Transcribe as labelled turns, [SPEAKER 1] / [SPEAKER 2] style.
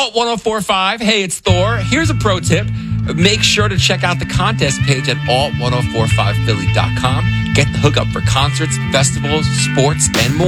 [SPEAKER 1] Alt 1045. Hey, it's Thor. Here's a pro tip. Make sure to check out the contest page at alt1045philly.com. Get the hookup for concerts, festivals, sports, and more.